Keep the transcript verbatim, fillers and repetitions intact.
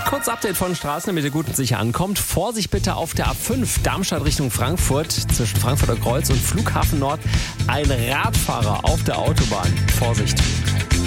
Kurz Update von Straßen, damit ihr gut und sicher ankommt. Vorsicht bitte auf der A fünf Darmstadt Richtung Frankfurt zwischen Frankfurter Kreuz und Flughafen Nord. Ein Radfahrer auf der Autobahn. Vorsicht.